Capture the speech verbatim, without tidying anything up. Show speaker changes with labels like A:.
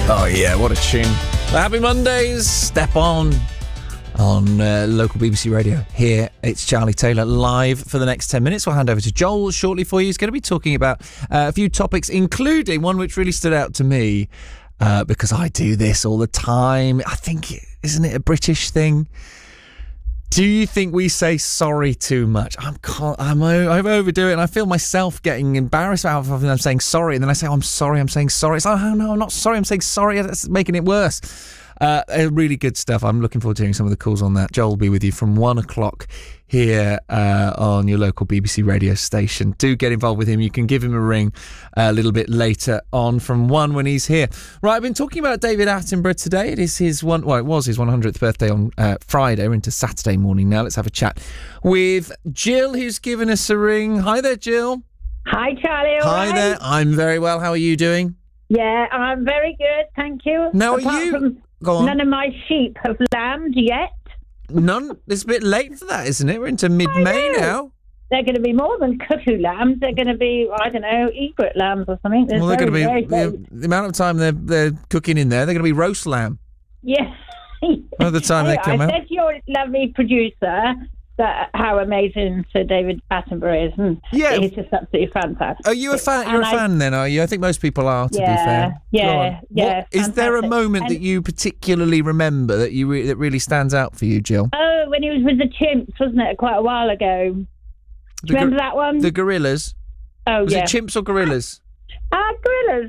A: Oh yeah, what a tune. Well, happy Mondays. Step on on uh, local B B C Radio. Here, it's Charlie Taylor live for the next ten minutes. We'll hand over to Joel shortly for you. He's going to be talking about uh, a few topics, including one which really stood out to me uh, because I do this all the time. I think, isn't it a British thing? Do you think we say sorry too much? I'm I'm I overdo it, and I feel myself getting embarrassed about how often I'm saying sorry, and then I say, oh, I'm sorry, I'm saying sorry. It's like, oh, no, I'm not sorry, I'm saying sorry. That's making it worse. Uh, really good stuff. I'm looking forward to hearing some of the calls on that. Joel will be with you from one o'clock here uh, on your local B B C radio station. Do get involved with him. You can give him a ring a little bit later on from one when he's here. Right, I've been talking about David Attenborough today. It is his one. Well, it was his one hundredth birthday on uh, Friday. We're into Saturday morning now. Let's have a chat with Jill, who's given us a ring. Hi there, Jill.
B: Hi, Charlie. All
A: Hi
B: right?
A: there. I'm very well. How are you doing?
B: Yeah, I'm very good, thank you.
A: Now, are
B: Apart
A: you-
B: from
A: Go on.
B: None of my sheep have lambed yet.
A: None. It's a bit late for that, isn't it? We're into mid-May
B: I know.
A: now.
B: They're going to be more than cuckoo lambs. They're going to be, I don't know, egret lambs or something. They're
A: Well, they're going to
B: very,
A: be
B: very,
A: the, the amount of time they're they're cooking in there. They're going to be roast lamb.
B: Yeah.
A: By the time they
B: Anyway,
A: come
B: I
A: out.
B: said to your lovely producer that how amazing Sir David Attenborough is. And
A: Yeah.
B: he's just absolutely fantastic.
A: Are you a fan? You're
B: And
A: a
B: I-
A: fan then, are you? I think most people are. To
B: Yeah,
A: be fair.
B: yeah,
A: Go on.
B: yeah,
A: What, is there a
B: fantastic.
A: moment
B: And-
A: that you particularly remember that you re- that really stands out for you, Jill?
B: Oh, when he was with the chimps, wasn't it? Quite a while ago. Do
A: The
B: you remember
A: gor-
B: that one?
A: The gorillas.
B: oh,
A: Was
B: yeah.
A: it chimps or gorillas?
B: Ah, gorillas.